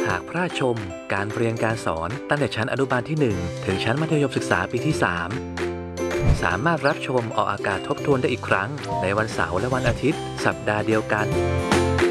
หากพลาดชมการเรียนการสอนตั้งแต่ชั้นอนุบาลที่ 1 ถึงชั้นมัธยมศึกษาปีที่ 3 สามารถรับชมออกอากาศทบทวนได้อีกครั้งในวันเสาร์และวันอาทิตย์สัปดาห์เดียวกัน